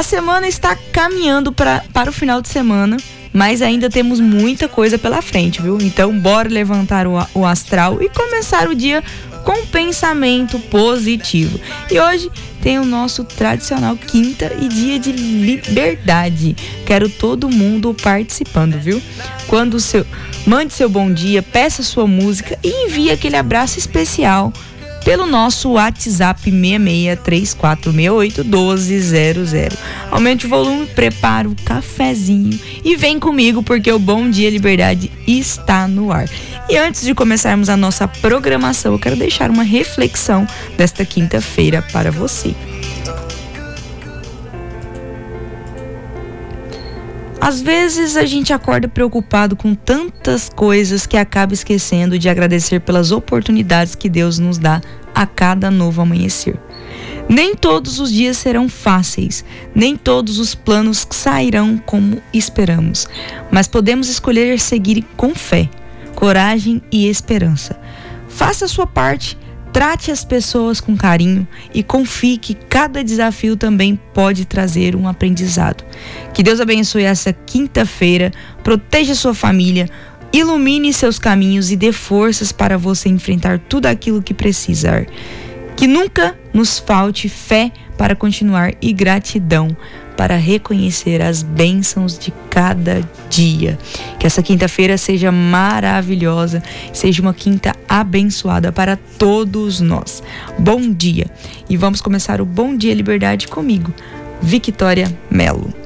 A semana está caminhando para o final de semana, mas ainda temos muita coisa pela frente, viu? Então, bora levantar o astral e começar o dia com um pensamento positivo. E hoje tem o nosso tradicional quinta e dia de liberdade. Quero todo mundo participando, viu? Mande seu bom dia, peça sua música e envie aquele abraço especial pelo nosso WhatsApp 6634681200. Aumente o volume, prepara o cafezinho e vem comigo porque o Bom Dia Liberdade está no ar. E antes de começarmos a nossa programação, eu quero deixar uma reflexão desta quinta-feira para você. Às vezes a gente acorda preocupado com tantas coisas que acaba esquecendo de agradecer pelas oportunidades que Deus nos dá a cada novo amanhecer. Nem todos os dias serão fáceis, nem todos os planos sairão como esperamos, mas podemos escolher seguir com fé, coragem e esperança. Faça a sua parte. Trate as pessoas com carinho e confie que cada desafio também pode trazer um aprendizado. Que Deus abençoe essa quinta-feira, proteja sua família, ilumine seus caminhos e dê forças para você enfrentar tudo aquilo que precisar. Que nunca nos falte fé para continuar e gratidão para reconhecer as bênçãos de cada dia. Que essa quinta-feira seja maravilhosa, seja uma quinta abençoada para todos nós. Bom dia! E vamos começar o Bom Dia Liberdade comigo, Victoria Mello.